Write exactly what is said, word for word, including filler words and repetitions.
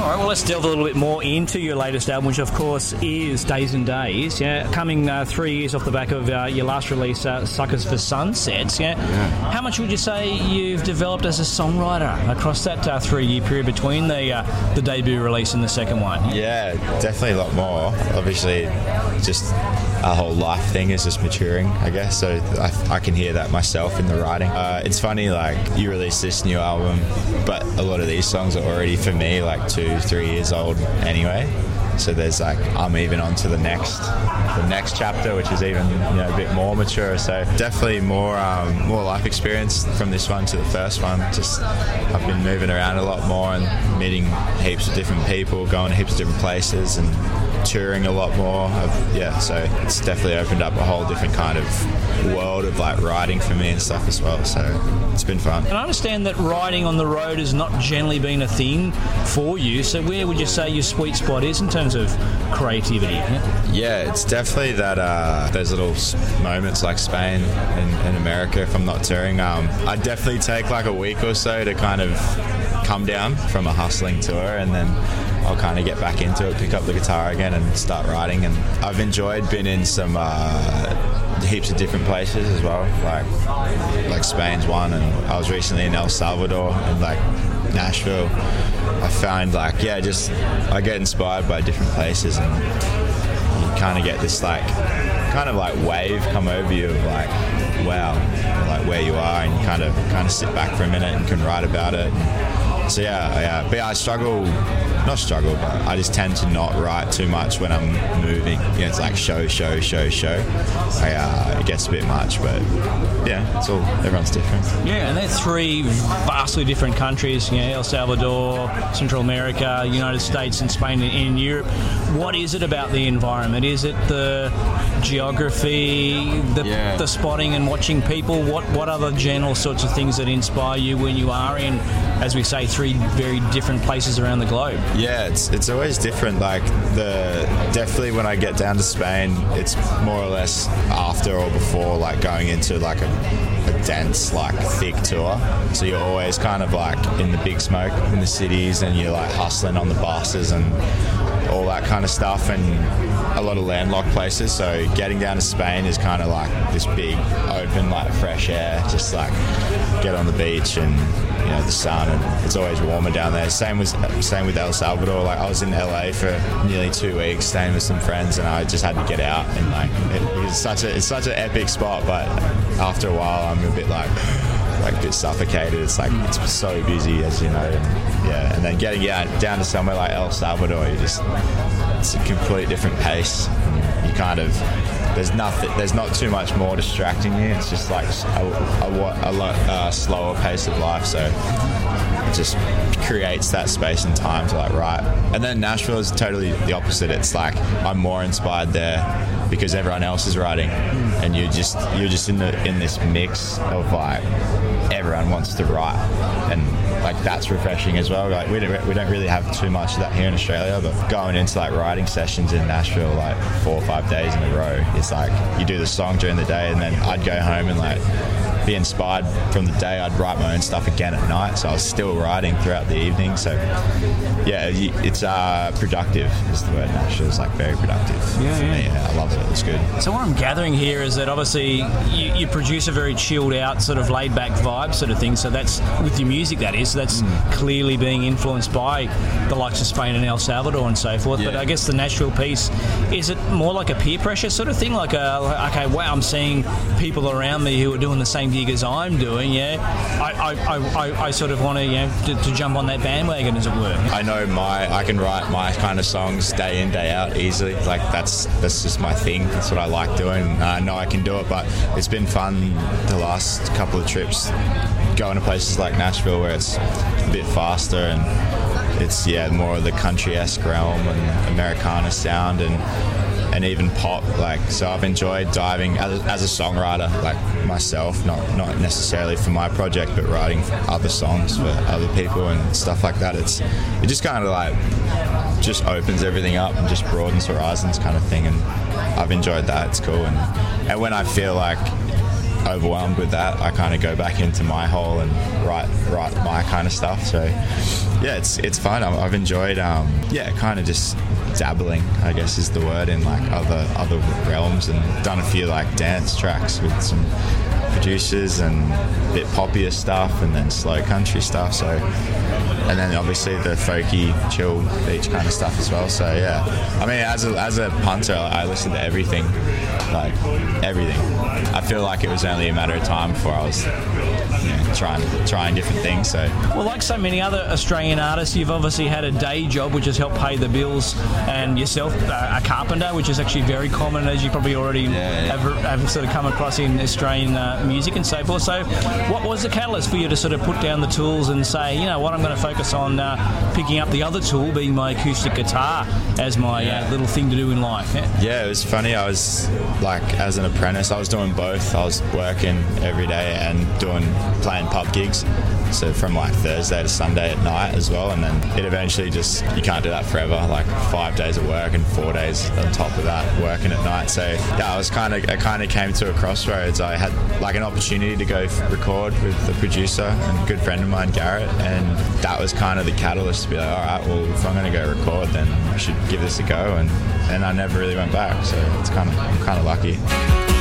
All right, well, let's delve a little bit more into your latest album, which, of course, is Days and Days. Yeah, coming uh, three years off the back of uh, your last release, uh, Suckers for Sunsets. Yeah? yeah, how much would you say you've developed as a songwriter across that uh, three-year period between the uh, the debut release and the second one? Yeah, definitely a lot more. Obviously, just our whole life thing is just maturing, I guess. So I, I can hear that myself in the writing. Uh, it's funny, like you release this new album, but a lot of these songs are already for me like two, three years old anyway. So there's like I'm even on to the next, the next chapter, which is even you know a bit more mature. So definitely more, um, more life experience from this one to the first one. Just I've been moving around a lot more and meeting heaps of different people, going to heaps of different places, and touring a lot more. I've, yeah, so it's definitely opened up a whole different kind of world of like writing for me and stuff as well. So it's been fun. And I understand that writing on the road has not generally been a thing for you. So where would you say your sweet spot is in terms of creativity? Yeah, yeah it's definitely that uh, those little moments like Spain and, and America. If I'm not touring, um, I definitely take like a week or so to kind of come down from a hustling tour, and then I'll kind of get back into it, pick up the guitar again and start writing. And I've enjoyed being in some uh, heaps of different places as well, like like Spain's one, and I was recently in El Salvador and like Nashville. I find like, yeah, just I get inspired by different places, and you kind of get this like kind of like wave come over you of like, wow, like where you are, and you kind of kind of sit back for a minute and can write about it. So yeah, yeah, but yeah, I struggle, not struggle, but I just tend to not write too much when I'm moving. You know, it's like show, show, show, show. I, uh, it gets a bit much, but yeah, it's all, everyone's different. Yeah, and they're three vastly different countries, you know, El Salvador, Central America, United States and Spain and in Europe. What is it about the environment? Is it the geography, the, yeah. the spotting and watching people? What, what are the general sorts of things that inspire you when you are in, as we say, three very different places around the globe? Yeah, it's it's always different. Like the definitely when I get down to Spain, it's more or less after or before like going into like a, a dense like thick tour. So you're always kind of like in the big smoke in the cities, and you're like hustling on the buses and all that kind of stuff, and a lot of landlocked places. So getting down to Spain is kind of like this big open like fresh air, just like get on the beach and you know the sun, and it's always warmer down there. Same with same with El Salvador. Like I was in L A for nearly two weeks staying with some friends, and I just had to get out, and like it, it's such a it's such an epic spot, but after a while I'm a bit like like a bit suffocated. It's like it's so busy, as you know, and yeah, and then getting out down to somewhere like El Salvador, you just it's a complete different pace. You kind of there's nothing there's not too much more distracting you. It's just like a, a, a lot uh, slower pace of life, so it just creates that space and time to like write. And then Nashville is totally the opposite. It's like I'm more inspired there because everyone else is writing, and you just you're just in the in this mix of like everyone wants to write, and like that's refreshing as well. Like we don't we don't really have too much of that here in Australia, but going into like writing sessions in Nashville like four or five days in a row, it's like you do the song during the day, and then I'd go home and like be inspired from the day. I'd write my own stuff again at night, so I was still writing throughout the evening. So yeah, it's uh, productive is the word. Nashville is like very productive. Yeah, yeah. yeah, I love it. It's good. So what I'm gathering here is that obviously you, you produce a very chilled out, sort of laid back vibe sort of thing. So that's with your music, that is. So that's mm. clearly being influenced by the likes of Spain and El Salvador and so forth. Yeah. But I guess the Nashville piece, is it more like a peer pressure sort of thing? Like, a, okay, wow, I'm seeing people around me who are doing the same gig as I'm doing. Yeah, I I, I, I sort of want to you know to, to jump on that bandwagon, as it were. I know my I can write my kind of songs day in day out easily. Like that's that's just my thing. That's what I like doing. I know I can do it, but it's been fun the last couple of trips going to places like Nashville where it's a bit faster and it's yeah more of the country-esque realm and Americana sound and and even pop. Like so I've enjoyed diving as a, as a songwriter, like myself, not not necessarily for my project, but writing other songs for other people and stuff like that. It's it just kind of like just opens everything up and just broadens horizons kind of thing, and I've enjoyed that. It's cool. And and when I feel like overwhelmed with that, I kind of go back into my hole and write write my kind of stuff. So yeah, it's it's fun. I've, I've enjoyed um, yeah, kind of just dabbling, I guess is the word, in like other other realms, and done a few like dance tracks with some producers and a bit poppier stuff, and then slow country stuff. So, and then obviously the folky, chill beach kind of stuff as well. So yeah, I mean, as a as a punter, I listen to everything, like everything. I feel like it was only a matter of time before I was, you know, trying trying different things. So, well, like so many other Australian artists, you've obviously had a day job which has helped pay the bills, and yourself uh, a carpenter, which is actually very common, as you probably already yeah, yeah. Have, have sort of come across in Australian uh, music and so forth. So, what was the catalyst for you to sort of put down the tools and say, you know what, I'm going to focus on uh, picking up the other tool, being my acoustic guitar, as my yeah. uh, little thing to do in life? Yeah? yeah, it was funny. I was like, as an apprentice, I was doing both. I was working every day and doing playing pub gigs. So from like Thursday to Sunday at night as well, and then it eventually just, you can't do that forever, like five days of work and four days on top of that working at night. So yeah, I was kind of, I kind of came to a crossroads. I had like an opportunity to go f- record with the producer and a good friend of mine, Garrett, and that was kind of the catalyst to be like, all right, well, if I'm going to go record, then I should give this a go, and and I never really went back. So it's kind of, I'm kind of lucky.